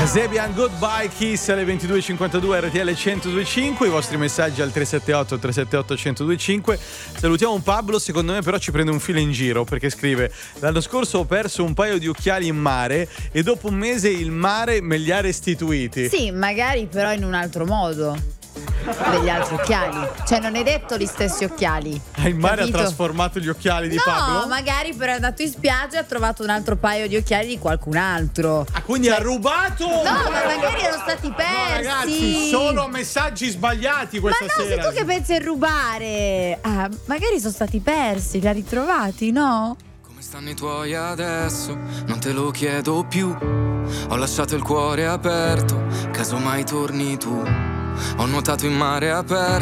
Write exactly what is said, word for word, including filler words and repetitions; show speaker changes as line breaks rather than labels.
Kasabian Goodbye Kiss alle ventidue e cinquantadue R T L centodue e cinque. I vostri messaggi al tre sette otto tre sette otto uno zero due cinque. Salutiamo un Pablo, secondo me però ci prende un filo in giro, perché scrive: l'anno scorso ho perso un paio di occhiali in mare e dopo un mese il mare me li ha restituiti.
Sì, magari però in un altro modo degli altri occhiali, cioè non è detto gli stessi occhiali.
Ah, il mare
capito?
Ha trasformato gli occhiali di
no,
Pablo?
No, magari però è andato in spiaggia e ha trovato un altro paio di occhiali di qualcun altro.
Ah, quindi
cioè...
ha rubato?
No, ma magari erano stati persi.
No, ragazzi, sono messaggi sbagliati questa
ma no,
sera.
sei tu che pensi a rubare. Ah, magari sono stati persi, li ha ritrovati, no?
Come stanno i tuoi adesso? Non te lo chiedo più. Ho lasciato il cuore aperto, casomai torni tu. Ho nuotato in mare aperto.